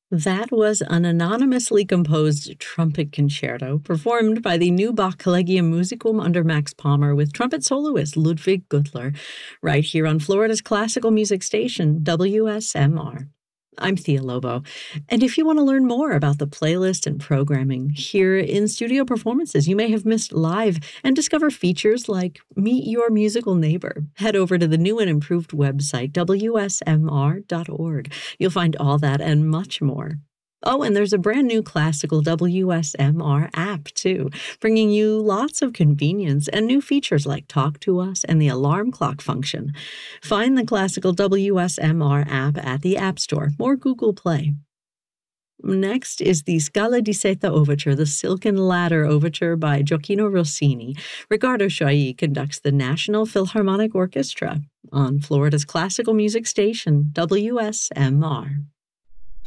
That was an anonymously composed trumpet concerto performed by the Neubach Collegium Musicum under Max Palmer with trumpet soloist Ludwig Gudler, right here on Florida's classical music station, WSMR. I'm Thea Lobo, and if you want to learn more about the playlist and programming, hear in-studio performances you may have missed live, and discover features like Meet Your Musical Neighbor, head over to the new and improved website, WSMR.org. You'll find all that and much more. Oh, and there's a brand new classical WSMR app, too, bringing you lots of convenience and new features like Talk to Us and the alarm clock function. Find the classical WSMR app at the App Store or Google Play. Next is the Scala di Seta Overture, the Silken Ladder Overture by Gioacchino Rossini. Riccardo Chailly conducts the National Philharmonic Orchestra on Florida's classical music station, WSMR.